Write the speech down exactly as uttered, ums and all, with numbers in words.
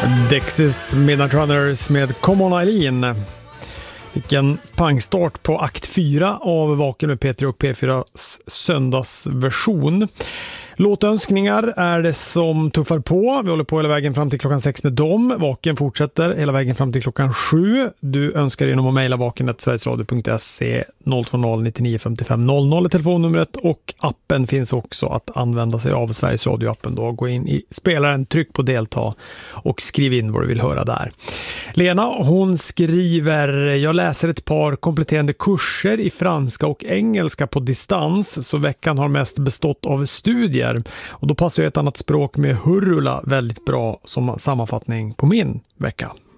Dexys Midnight Runners med Come On Eileen. Vilken pangstart på akt fyra av Vaken med P tre och P fyras söndagsversion. Låtönskningar är det som tuffar på. Vi håller på hela vägen fram till klockan sex med dem. Vaken fortsätter hela vägen fram till klockan sju. Du önskar genom att mejla vaken at sverigesradio punkt se noll två noll nio nio fem fem noll noll är telefonnumret, och appen finns också att använda sig av, Sveriges Radio-appen då. Gå in i spelaren, tryck på delta och skriv in vad du vill höra där. Lena, hon skriver: jag läser ett par kompletterande kurser i franska och engelska på distans, så veckan har mest bestått av studier. Och då passar ju ett annat språk med hurrula väldigt bra som sammanfattning på min vecka.